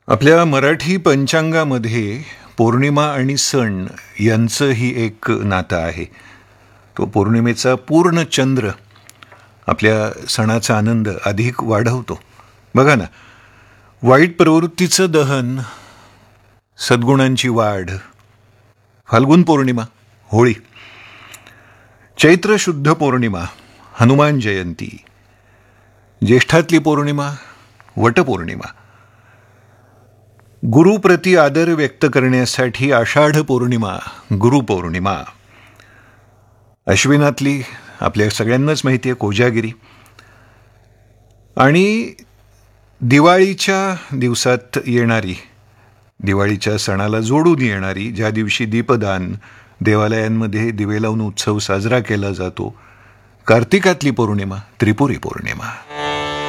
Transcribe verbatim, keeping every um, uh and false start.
आपल्या मराठी पंचांगामध्ये पौर्णिमा आणि सण यांचंही एक नातं आहे. तो पौर्णिमेचा पूर्ण चंद्र आपल्या सणाचा आनंद अधिक वाढवतो. बघा ना, वाईट प्रवृत्तीचं दहन, सद्गुणांची वाढ. फाल्गुन पौर्णिमा, होळी. चैत्र शुद्ध पौर्णिमा, हनुमान जयंती. ज्येष्ठातली पौर्णिमा, वटपौर्णिमा. गुरुप्रती आदर व्यक्त करण्यासाठी आषाढ पौर्णिमा, गुरुपौर्णिमा. अश्विनातली आपल्या सगळ्यांनाच माहिती आहे, कोजागिरी. आणि दिवाळीच्या दिवसात येणारी, दिवाळीच्या सणाला जोडून येणारी, ज्या दिवशी दीपदान, देवालयांमध्ये दिवे लावून उत्सव साजरा केला जातो, कार्तिकातली पौर्णिमा, त्रिपुरी पौर्णिमा.